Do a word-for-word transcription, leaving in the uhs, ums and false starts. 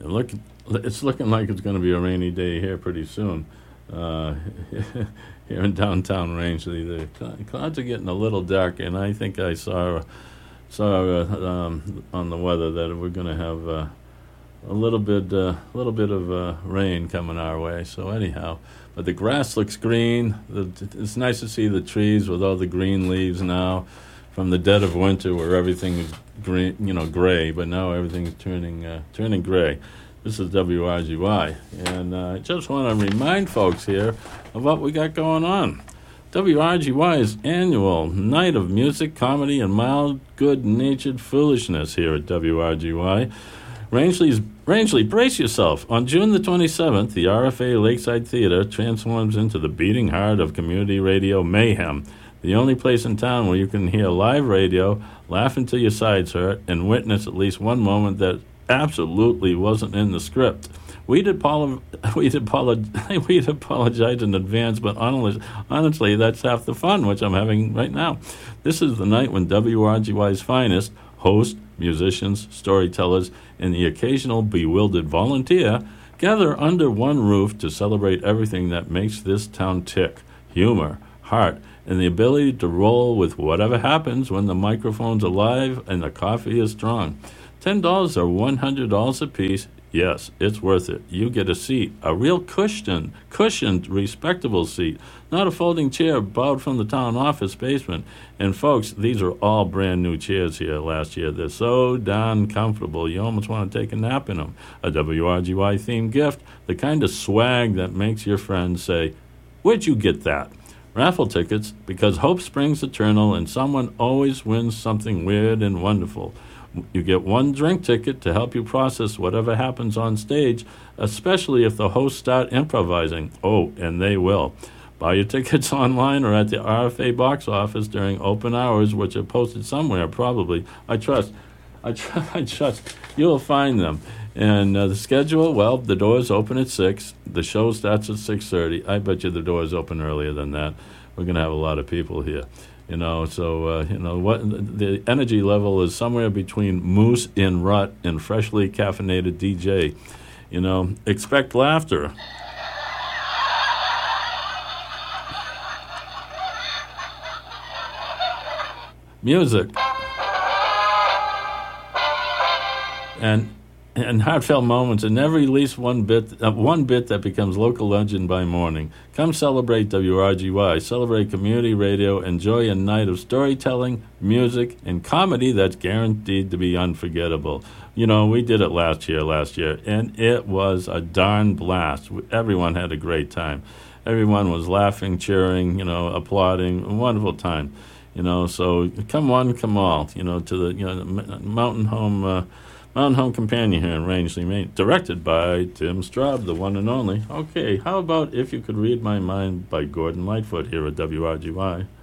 look, it's looking like it's going to be a rainy day here pretty soon. Uh, here in downtown Rangeley, the clouds are getting a little dark, and I think I saw saw uh, um, on the weather that we're going to have uh, a little bit a uh, little bit of uh, rain coming our way. So anyhow, but the grass looks green. The, it's nice to see the trees with all the green leaves now, from the dead of winter where everything was green, you know, gray, but now everything's turning uh, turning gray. This is W R G Y, and uh, I just want to remind folks here of what we got going on. W R G Y's annual night of music, comedy, and mild, good-natured foolishness here at W R G Y. Rangeley's, Rangeley, brace yourself. On June the twenty-seventh, the R F A Lakeside Theater transforms into the beating heart of community radio mayhem, the only place in town where you can hear live radio, laugh until your sides hurt, and witness at least one moment that absolutely wasn't in the script. We'd, apolo- we'd, apolo- we'd apologize in advance, but honestly, honestly, that's half the fun, which I'm having right now. This is the night when W R G Y's finest, hosts, musicians, storytellers, and the occasional bewildered volunteer gather under one roof to celebrate everything that makes this town tick: humor, heart, and the ability to roll with whatever happens when the microphone's alive and the coffee is strong. ten dollars or one hundred dollars a piece. Yes, it's worth it. You get a seat, a real cushioned, cushioned, respectable seat, not a folding chair borrowed from the town office basement. And folks, these are all brand new chairs here last year. They're so darn comfortable, you almost want to take a nap in them. A W R G Y themed gift, the kind of swag that makes your friends say, "Where'd you get that?" Raffle tickets, because hope springs eternal and someone always wins something weird and wonderful. You get one drink ticket to help you process whatever happens on stage, especially if the hosts start improvising. Oh, and they will. Buy your tickets online or at the R F A box office during open hours, which are posted somewhere, probably. I trust. I, tr- I trust you'll find them. And uh, the schedule, well, the doors open at six. The show starts at six thirty. I bet you the doors open earlier than that. We're going to have a lot of people here. You know, so, uh, you know, what the energy level is somewhere between Moose in Rut and freshly caffeinated D J. You know, expect laughter. Music. And and heartfelt moments, and never release one bit, uh, one bit that becomes local legend by morning. Come celebrate W R G Y. Celebrate community radio. Enjoy a night of storytelling, music, and comedy that's guaranteed to be unforgettable. You know, we did it last year, last year, and it was a darn blast. Everyone had a great time. Everyone was laughing, cheering, you know, applauding. A wonderful time. You know, so come one, come all. You know, to the you know Mountain Home. Uh, Mountain Home Companion here in Rangeley, Maine, directed by Tim Straub, the one and only. Okay, how about If You Could Read My Mind by Gordon Lightfoot here at W R G Y.